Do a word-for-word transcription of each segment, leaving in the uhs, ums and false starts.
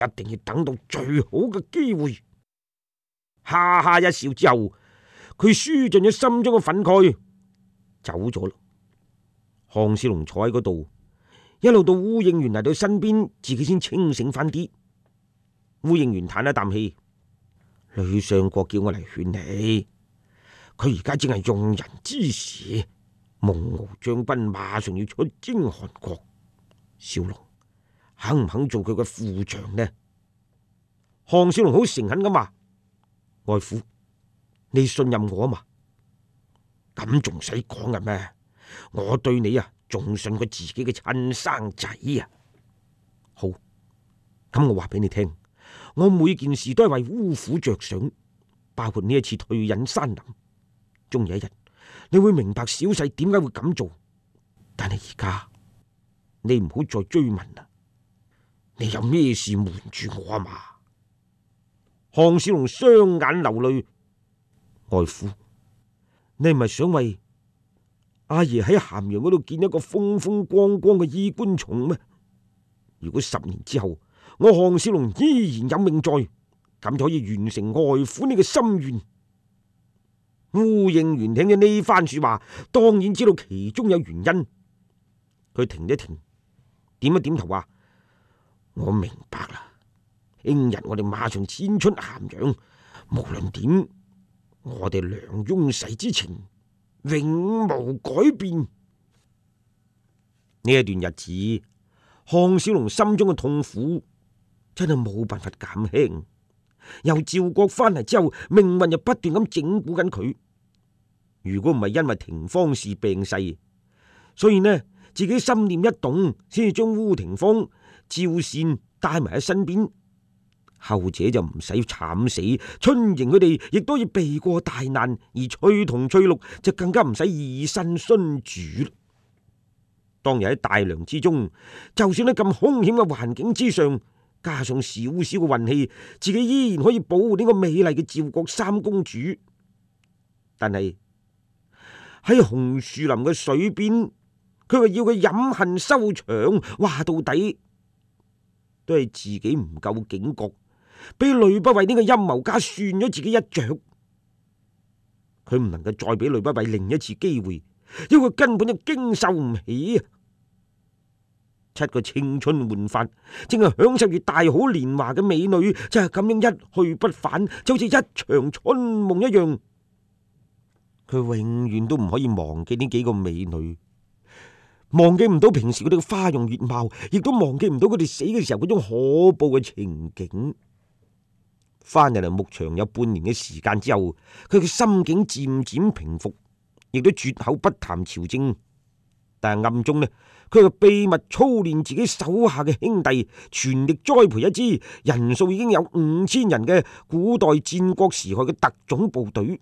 一定要等到最好嘅機會。哈哈一笑之後，佢輸盡咗心中嘅憤慨，走咗啦。項少龍坐喺嗰度，一路到烏應元嚟到身邊，自己先清醒翻啲。烏應元嘆一啖氣：呂相國叫我嚟勸你，佢而家正係用人之時，蒙敖將軍馬上要出征韓國，少龍肯唔肯做佢嘅副將呢？項少龍好誠懇咁話：外父，你信任我啊嘛？咁仲使講嘅咩？我對你啊，仲信過自己嘅親生仔啊！好，咁我話俾你聽，我每件事都係為烏府着想，包括呢一次退隱山林。終有一日，你會明白小婿點解會咁做。但係而家，你唔好再追問啦。你有咩事瞞住我啊嘛？項少龍雙眼流淚：外父，你唔係想為阿爺喺咸陽嗰度建一個風風光光嘅衣冠冢咩？如果十年之後我項少龍依然有命在，咁就可以完成外父呢個心願。烏應元聽咗呢番說話，當然知道其中有原因。佢停一停，點一點頭話：我明白啦。聽日我哋馬上遷出咸陽，無論點，我哋梁雍世之情永無改變。呢一段日子，項少龍心中嘅痛苦真係冇辦法減輕。由趙國翻嚟之後，命運又不斷咁整蠱緊佢。如果唔係因為廷芳氏病逝，所以呢自己心念一動，先至將烏廷芳、趙善帶埋喺身邊。後者就唔使慘死，春瑩佢哋亦都要避過大難，而翠同翠綠就更加唔使以身殉主。當日喺大梁之中，就算喺咁凶險嘅環境之上，加上少少嘅運氣，自己依然可以保護呢個美麗嘅趙國三公主。但係喺紅樹林嘅水邊，佢話要佢飲恨收場，話到底都係自己唔夠警覺，俾呂不韋呢個陰謀家算咗自己一着。佢唔能夠再俾呂不韋另一次機會，因為佢根本就經受唔起啊！七個青春煥發，正係享受住大好年華嘅美女，就係咁樣一去不返，就好似一場春夢一樣。佢永遠都唔可以忘記呢幾個美女，忘記唔到平時佢哋嘅花容月貌，亦都忘記唔到佢哋死嘅時候嗰種可怖嘅情景。翻入嚟牧場有半年嘅時間之後，佢嘅心境漸漸平復，亦都絕口不談朝政。但係暗中呢，佢又秘密操練自己手下嘅兄弟，全力栽培一支人數已經有五千人嘅古代戰國時代嘅特種部隊。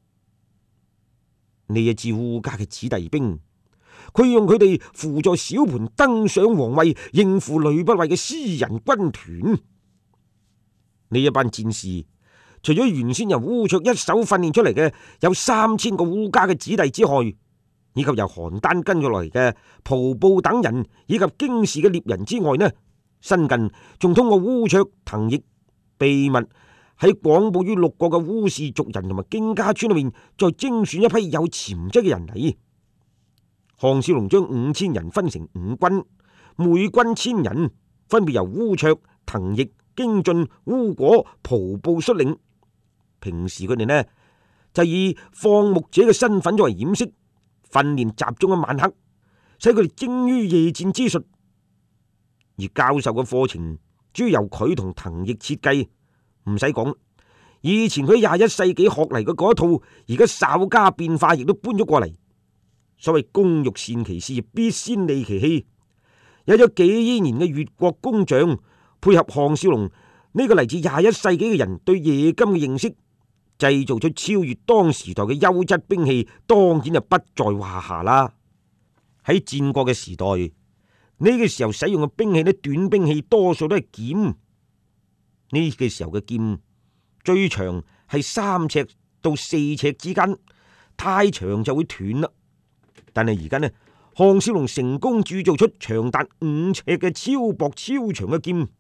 呢一支烏家嘅子弟兵，佢用佢哋輔助小盤登上皇位，應付呂不韋嘅私人軍團。呢一班戰士，除咗原先由烏卓一手訓練出嚟嘅有三千個烏家嘅子弟之外，以及由邯鄲跟咗落嚟嘅蒲布等人，以及京士嘅獵人之外呢，新近仲通過烏卓、滕奕秘密喺廣布於六國嘅烏氏族人同埋荊家村裏面，再精選一批有潛質嘅人嚟。項少龍將五千人分成五軍，每軍千人，分別由烏卓、滕奕、京進、烏果、蒲布率領。平時佢哋呢就以放牧者嘅身份作為掩飾，訓練集中嘅晚黑，使佢哋精於夜戰之術。而教授嘅課程主要由佢同滕奕設計。唔使講，以前佢廿一世紀學嚟嘅嗰一套，而家稍加變化，亦都搬咗過嚟。所謂工欲善其事，必先利其器。有咗幾億年嘅越國工匠配合項少龍呢個嚟自廿一世紀嘅人對夜金嘅認識，製造出超越當時代嘅優質兵器，當然就不在話下啦。喺戰國嘅時代，呢個時候使用嘅兵器呢，短兵器多數都係劍。呢個時候嘅劍最長係三尺到四尺之間，太長就會斷啦。但係而家呢，項少龍成功鑄造出長達五尺嘅超薄超長嘅劍，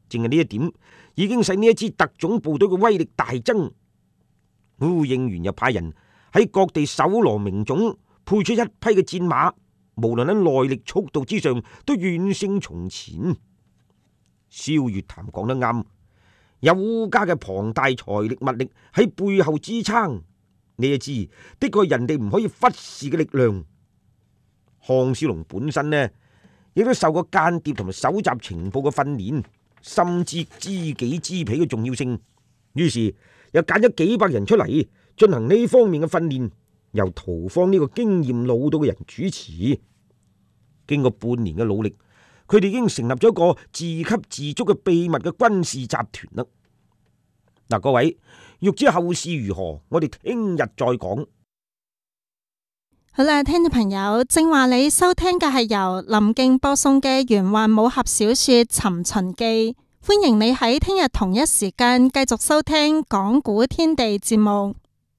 淨係呢一點已經使呢一支特種部隊嘅威力大增。烏應元又派人喺各地搜羅名種，配出一批嘅戰馬，無論喺耐力速度之上都遠勝從前。蕭月潭講得啱，有烏家嘅龐大財力物力喺背後支撐，呢一支的確係人哋唔可以忽視嘅力量。項少龍本身呢，亦都受過間諜同埋搜集情報嘅訓練，深知知己知彼嘅重要性，於是又揀咗幾百人出嚟進行呢方面嘅訓練，由屠方呢個經驗老道嘅人主持。經過半年嘅努力，佢哋已經成立咗一個自給自足嘅秘密嘅軍事集團啦。嗱，各位欲知後事如何，我哋聽日再講。 好啦，聽眾朋友，正話你收聽嘅係由林敬播送嘅玄幻武俠小說《尋秦記》，歡迎你喺聽日同一時間繼續收聽講古天地節目。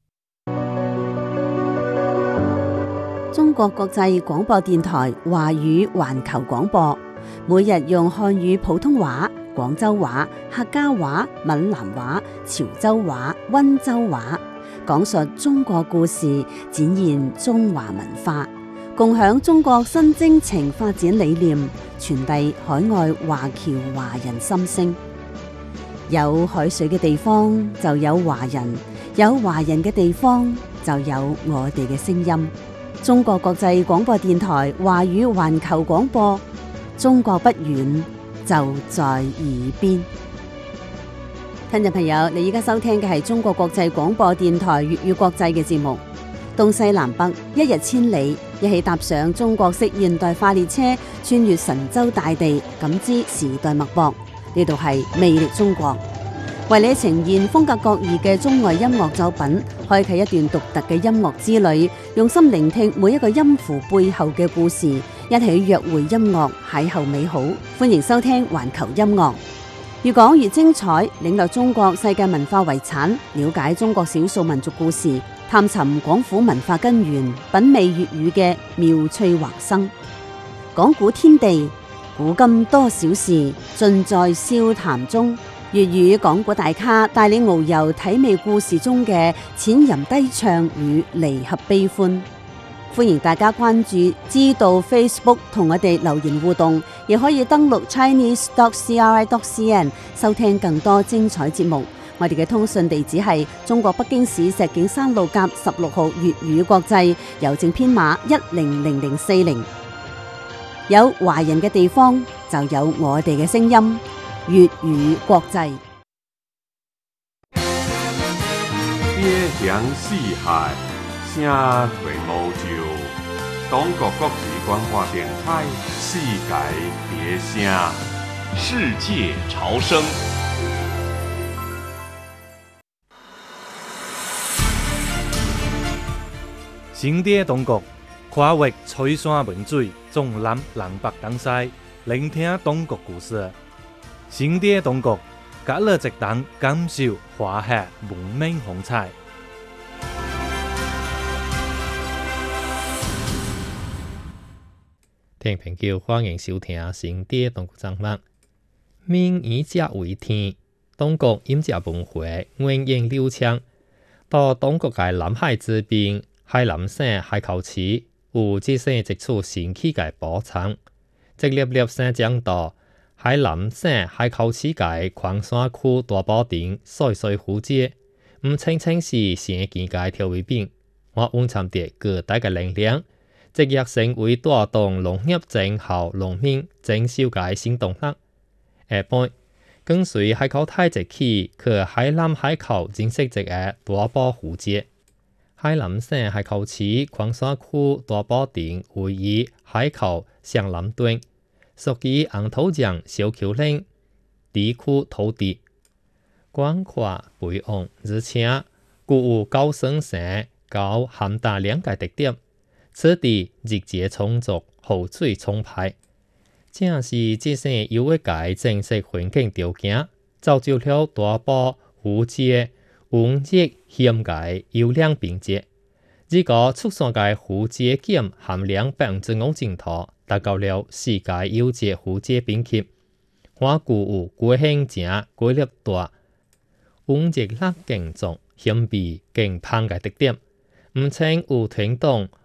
中國國際廣播電台華語環球廣播，每日用漢語普通話、廣州話、客家話、閩南話、潮州話、溫州話，講述中國故事，展現中華文化，共享中國新征程發展理念，傳遞海外華僑華人心聲。有海水嘅地方就有華人，有華人嘅地方就有我哋嘅聲音。中國國際廣播電台華語環球廣播，中國不遠，就在耳邊。聽眾朋友，你而家收聽嘅係中國國際廣播電台粵語國際嘅節目。東西南北，一日千里，一起踏上中國式現代化列車，穿越神州大地，感知時代脈搏。呢度係魅力中國，為你呈現風格各異嘅中外音樂作品，開啟一段獨特嘅音樂之旅，用心聆聽每一個音符背後嘅故事，一起約會音樂，邂逅美好。歡迎收聽環球音樂，越講越精彩，領略中國世界文化遺產，了解中國少數民族故事，探尋廣府文化根源，品味粵語嘅妙趣橫生。講古天地，古今多少事，盡在笑談中。粵語講古大咖帶你遨遊體味故事中嘅淺吟低唱與離合悲歡。歡迎大家關注知道 Facebook 同我哋留言互動，亦可以登錄 chinese dot c r i dot c n 收聽更多精彩節目。我哋嘅通訊地址係中國北京市石景山路甲十六號粵語國際，郵政編碼一零零零四零。有華人嘅地方就有我哋嘅聲音，粵語國際。 邊疆四海，聲隨歐洲。中國國際廣播電台，世界別聲， 世界潮聲。新的中國，跨越翠山文水，從南南北東西，聆聽中國故事。新的中國，隔了直等感受華夏文明風采。 聽眾朋友，歡迎收聽新的中國節目。民以食為天，中國飲食文化源遠流長。到中國嘅南海之濱，海南省海口市有自生自處新起嘅寶藏，直立立生長到海南省海口市嘅礦山區大寶殿歲歲虎節，唔清清是生健嘅調味品，我溫參啲各大嘅能量，直躍成為帶動農業增效農民增收嘅新動力。下半跟隨海口大節起，去海南海口正式節嘅大寶虎節。海南省海口市礦山區大寶殿位於海口向南端，屬於紅土江小丘陵地區土地，廣闊肥沃，而且具有高生產、高含氮量嘅特點。此地日節充足，雨水充沛，正是自生有一個正式環境條件，造就了大寶虎節溫熱險嘅優良品質。呢個出產嘅虎節鹼含量百分之五正多，達到了世界優質虎節品級。 花具有果形正、果粒大、温热辣勁重、香味勁香嘅特點，唔稱有傳統